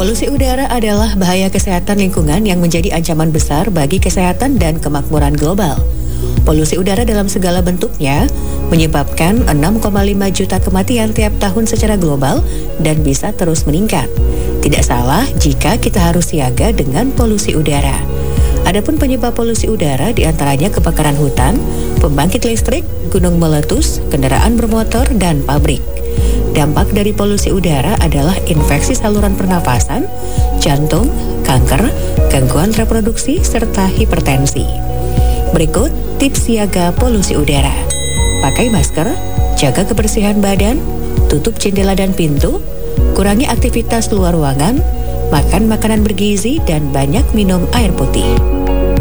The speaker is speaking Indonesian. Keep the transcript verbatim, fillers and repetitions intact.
Polusi udara adalah bahaya kesehatan lingkungan yang menjadi ancaman besar bagi kesehatan dan kemakmuran global. Polusi udara dalam segala bentuknya menyebabkan enam koma lima juta kematian tiap tahun secara global dan bisa terus meningkat. Tidak salah jika kita harus siaga dengan polusi udara. Adapun penyebab polusi udara diantaranya kebakaran hutan, pembangkit listrik, gunung meletus, kendaraan bermotor, dan pabrik. Dampak dari polusi udara adalah infeksi saluran pernafasan, jantung, kanker, gangguan reproduksi, serta hipertensi. Berikut tips siaga polusi udara. Pakai masker, jaga kebersihan badan, tutup jendela dan pintu, kurangi aktivitas luar ruangan, makan makanan bergizi, dan banyak minum air putih.